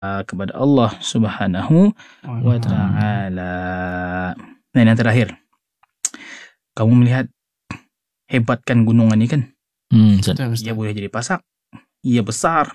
kepada Allah Subhanahu wa ta'ala. Dan yang terakhir, kamu melihat hebatkan gunungan ni kan? Ia boleh jadi pasak, ia besar,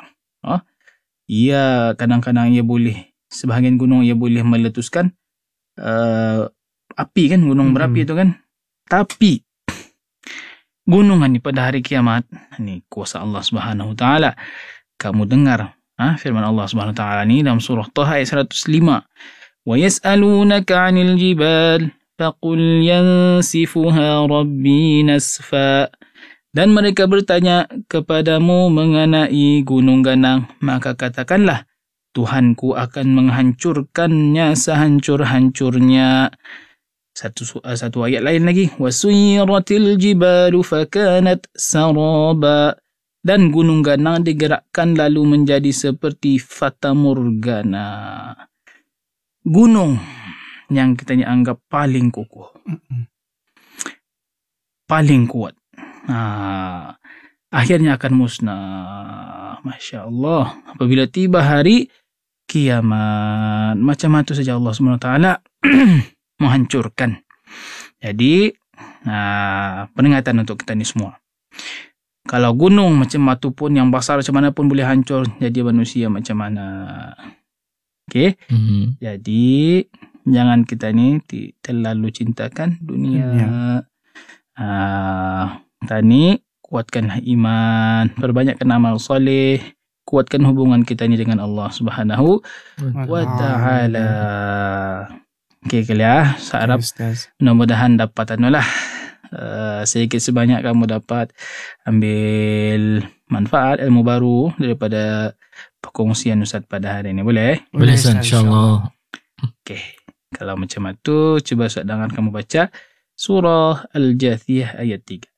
ia kadang-kadang ia boleh, sebahagian gunung ia boleh meletuskan api kan, gunung berapi itu kan. Tapi gunungan ni pada hari kiamat, ni kuasa Allah Subhanahu wa ta'ala. Kamu dengar firman Allah Subhanahu wa ta'ala ni dalam surah Taha ayat 105. Wa yas'alunaka 'anil jibal faqul yansifuha rabbi nasfa. Dan mereka bertanya kepadamu mengenai gunung ganang, maka katakanlah, Tuhanku akan menghancurkannya sehancur-hancurnya. Satu ayat lain lagi, wasuyiratil jibalu fakanat saraba. Dan gunung ganang digerakkan lalu menjadi seperti fata morgana. Gunung yang kita anggap paling kokoh, paling kuat, akhirnya akan musnah. Masya Allah. Apabila tiba hari kiamat, macam itu saja Allah SWT menghancurkan. Jadi peringatan untuk kita ni semua. Kalau gunung macam batu pun yang besar macam mana pun boleh hancur, jadi manusia macam mana? Okey. Jadi jangan kita ni terlalu cintakan dunia. Tani kuatkanlah iman, perbanyakkan amal soleh, kuatkan hubungan kita ni dengan Allah Subhanahu wa ta'ala. Okey kalian, saya harap mudah-mudahan dapat sedikit sebanyak kamu dapat ambil manfaat ilmu baru daripada perkongsian Ustaz pada hari ini. Boleh? Boleh, insya-Allah. Okey. Kalau macam itu, cuba Ustaz dengar kamu baca surah Al-Jathiyah ayat 3.